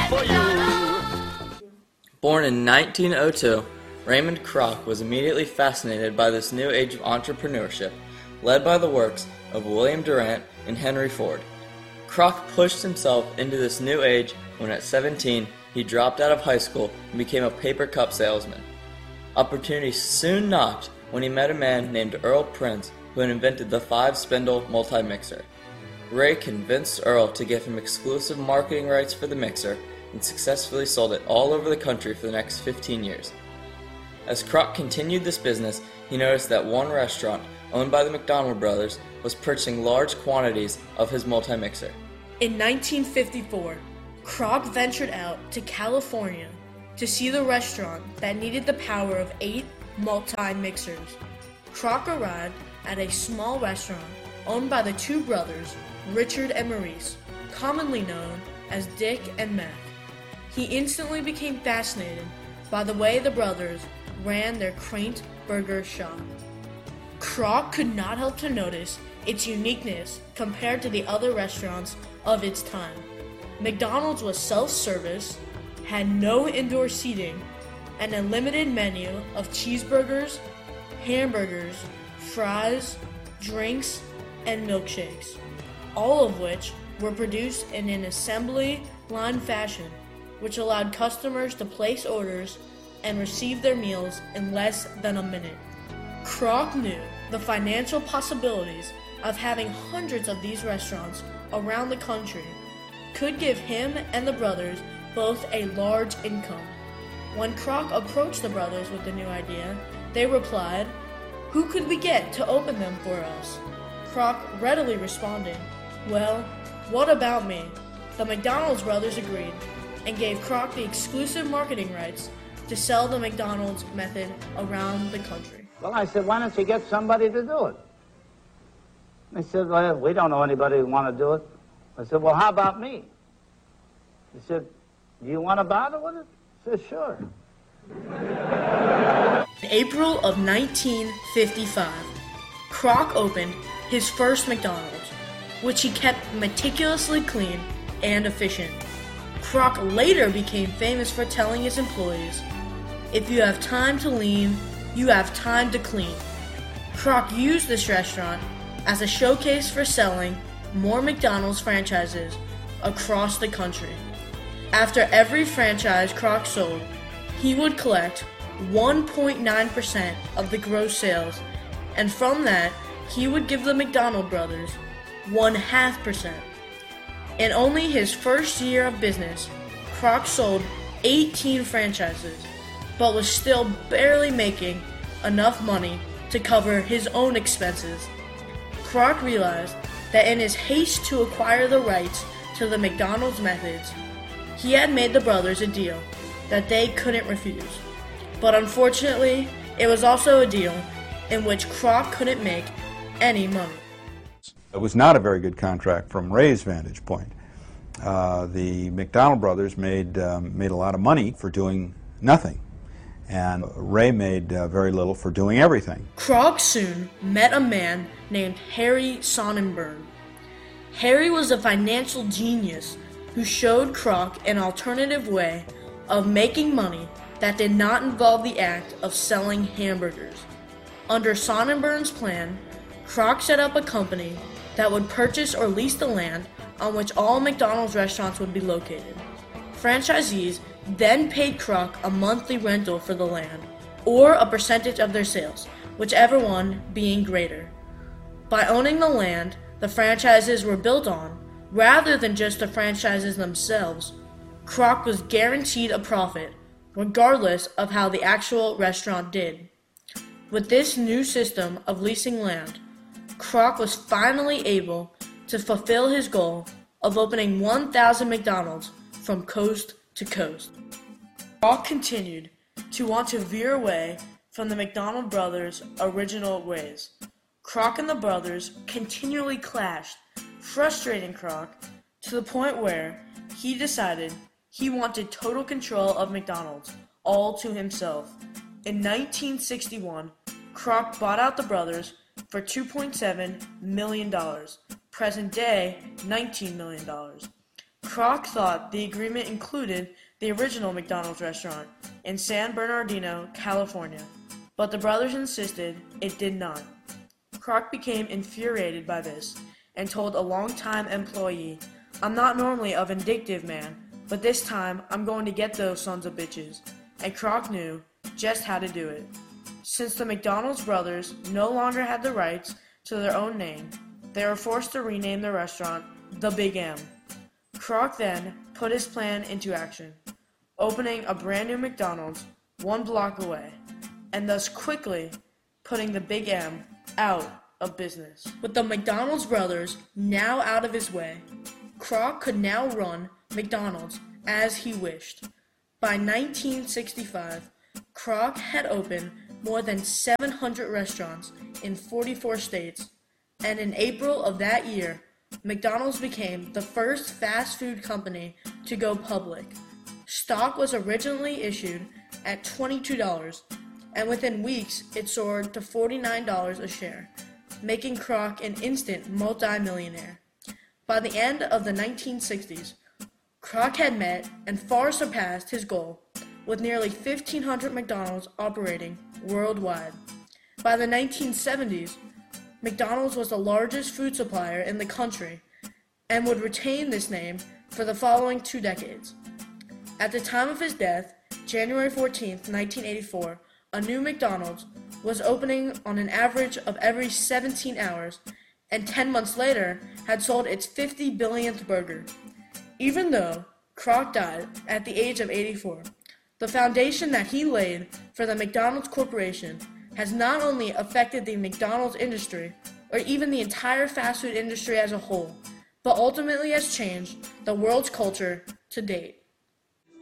for you. Born in 1902, Raymond Kroc was immediately fascinated by this new age of entrepreneurship, led by the works of William Durant and Henry Ford. Kroc pushed himself into this new age when at 17 he dropped out of high school and became a paper cup salesman. Opportunity soon knocked when he met a man named Earl Prince who had invented the 5-spindle multi-mixer. Ray convinced Earl to give him exclusive marketing rights for the mixer and successfully sold it all over the country for the next 15 years. As Kroc continued this business, he noticed that one restaurant owned by the McDonald brothers was purchasing large quantities of his multi-mixer. In 1954, Kroc ventured out to California to see the restaurant that needed the power of 8 multi-mixers. Kroc arrived at a small restaurant owned by the two brothers, Richard and Maurice, commonly known as Dick and Mac. He instantly became fascinated by the way the brothers ran their quaint burger shop. Kroc could not help to notice its uniqueness compared to the other restaurants of its time. McDonald's was self-service, had no indoor seating, and a limited menu of cheeseburgers, hamburgers, fries, drinks, and milkshakes, all of which were produced in an assembly line fashion, which allowed customers to place orders and receive their meals in less than a minute. Kroc knew the financial possibilities of having hundreds of these restaurants around the country could give him and the brothers both a large income. When Kroc approached the brothers with the new idea, they replied, "Who could we get to open them for us?" Kroc readily responded, "Well, what about me?" The McDonald's brothers agreed and gave Kroc the exclusive marketing rights to sell the McDonald's method around the country. Well, I said, why don't you get somebody to do it? They said, well, we don't know anybody who want to do it. I said, well, how about me? He said, do you want to bother with it? I said, sure. In April of 1955, Kroc opened his first McDonald's, which he kept meticulously clean and efficient. Kroc later became famous for telling his employees, "If you have time to lean, you have time to clean." Kroc used this restaurant as a showcase for selling more McDonald's franchises across the country. After every franchise Kroc sold, he would collect 1.9% of the gross sales, and from that, he would give the McDonald brothers 0.5%. In only his first year of business, Kroc sold 18 franchises, but was still barely making enough money to cover his own expenses. Kroc realized that in his haste to acquire the rights to the McDonald's methods, he had made the brothers a deal that they couldn't refuse. But unfortunately, it was also a deal in which Kroc couldn't make any money. It was not a very good contract from Ray's vantage point. The McDonald brothers made a lot of money for doing nothing, and Ray made very little for doing everything. Kroc soon met a man named Harry Sonnenberg. Harry was a financial genius who showed Kroc an alternative way of making money that did not involve the act of selling hamburgers. Under Sonnenberg's plan, Kroc set up a company that would purchase or lease the land on which all McDonald's restaurants would be located. Franchisees then paid Kroc a monthly rental for the land, or a percentage of their sales, whichever one being greater. By owning the land the franchises were built on, rather than just the franchises themselves, Kroc was guaranteed a profit, regardless of how the actual restaurant did. With this new system of leasing land, Kroc was finally able to fulfill his goal of opening 1,000 McDonald's from coast to coast. Kroc continued to want to veer away from the McDonald brothers' original ways. Kroc and the brothers continually clashed, frustrating Kroc to the point where he decided he wanted total control of McDonald's, all to himself. In 1961, Kroc bought out the brothers for $2.7 million, present day $19 million. Kroc thought the agreement included the original McDonald's restaurant in San Bernardino, California, but the brothers insisted it did not. Kroc became infuriated by this and told a longtime employee, "I'm not normally a vindictive man, but this time I'm going to get those sons of bitches." And Kroc knew just how to do it. Since the McDonald's brothers no longer had the rights to their own name, they were forced to rename the restaurant the Big M. Kroc then put his plan into action, opening a brand new McDonald's 1 block away, and thus quickly putting the Big M out of business. With the McDonald's brothers now out of his way, Kroc could now run McDonald's as he wished. By 1965, Kroc had opened more than 700 restaurants in 44 states, and in April of that year, McDonald's became the first fast food company to go public. Stock was originally issued at $22, and within weeks it soared to $49 a share, making Kroc an instant multi-millionaire. By the end of the 1960s, Kroc had met and far surpassed his goal, with nearly 1,500 McDonald's operating worldwide. By the 1970s, McDonald's was the largest food supplier in the country and would retain this name for the following 2 decades. At the time of his death, January 14, 1984, a new McDonald's was opening on an average of every 17 hours, and 10 months later had sold its 50 billionth burger. Even though Kroc died at the age of 84, the foundation that he laid for the McDonald's Corporation has not only affected the McDonald's industry, or even the entire fast food industry as a whole, but ultimately has changed the world's culture to date.